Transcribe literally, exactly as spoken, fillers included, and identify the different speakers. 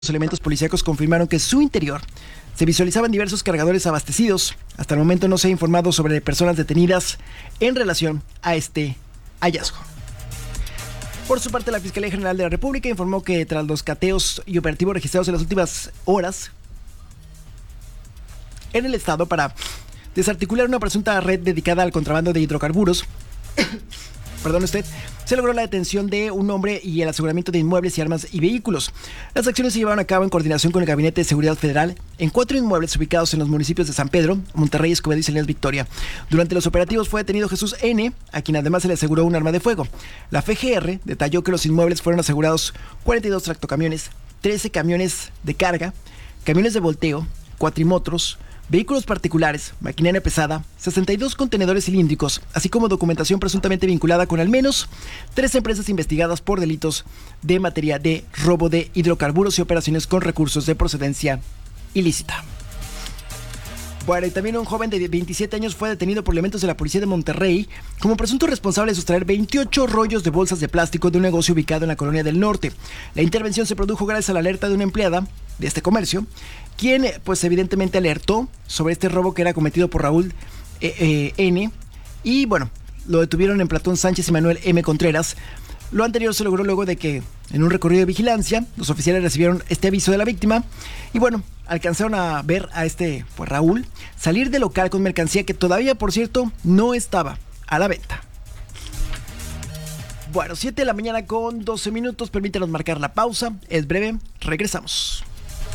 Speaker 1: Los elementos policíacos confirmaron que en su interior se visualizaban diversos cargadores abastecidos. Hasta el momento no se ha informado sobre personas detenidas en relación a este hallazgo. Por su parte, la Fiscalía General de la República informó que tras los cateos y operativos registrados en las últimas horas en el estado para desarticular una presunta red dedicada al contrabando de hidrocarburos, perdón usted, se logró la detención de un hombre y el aseguramiento de inmuebles y armas y vehículos. Las acciones se llevaron a cabo en coordinación con el Gabinete de Seguridad Federal en cuatro inmuebles ubicados en los municipios de San Pedro, Monterrey, Escobedo y Salinas Victoria. Durante los operativos fue detenido Jesús N., a quien además se le aseguró un arma de fuego. La F G R detalló que los inmuebles fueron asegurados cuarenta y dos tractocamiones, trece camiones de carga, camiones de volteo, cuatrimotros, vehículos particulares, maquinaria pesada, sesenta y dos contenedores cilíndricos, así como documentación presuntamente vinculada con al menos tres empresas investigadas por delitos de materia de robo de hidrocarburos y operaciones con recursos de procedencia ilícita. Bueno, y también un joven de veintisiete años fue detenido por elementos de la policía de Monterrey como presunto responsable de sustraer veintiocho rollos de bolsas de plástico de un negocio ubicado en la Colonia del Norte. La intervención se produjo gracias a la alerta de una empleada de este comercio, quien pues evidentemente alertó sobre este robo que era cometido por Raúl eh, eh, N. Y bueno, lo detuvieron en Platón Sánchez y Manuel M. Contreras. Lo anterior se logró luego de que en un recorrido de vigilancia los oficiales recibieron este aviso de la víctima y bueno, alcanzaron a ver a este pues Raúl salir del local con mercancía que todavía, por cierto, no estaba a la venta. Bueno, siete de la mañana con doce minutos, permítanos marcar la pausa, es breve, regresamos.